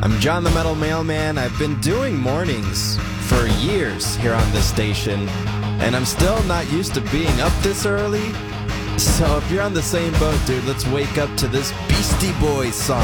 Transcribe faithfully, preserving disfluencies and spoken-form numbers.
I'm John the Metal Mailman. I've been doing mornings for years here on this station, and I'm still not used to being up this early. So if you're on the same boat, dude, let's wake up to this Beastie Boys song.